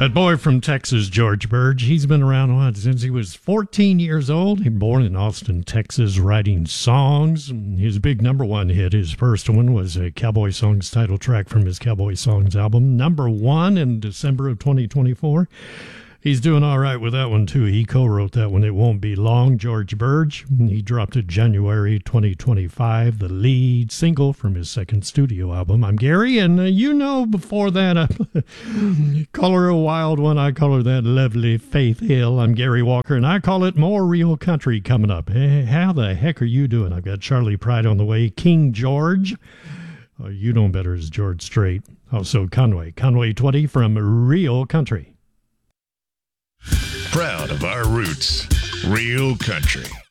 That boy from Texas, George Burge, he's been around since he was 14 years old. He was born in Austin, Texas, writing songs. His big number one hit, his first one, was a Cowboy Songs title track from his Cowboy Songs album, number one in December of 2024. He's doing all right with that one, too. He co-wrote that one, It Won't Be Long, George Burge. He dropped it January 2025, the lead single from his second studio album. I'm Gary, and before that, call her a wild one. I call her that lovely Faith Hill. I'm Gary Walker, and I call it More Real Country coming up. Hey, how the heck are you doing? I've got Charlie Pride on the way, King George. You know better as George Strait. Also, Conway 20 from Real Country. Proud of our roots, Real Country.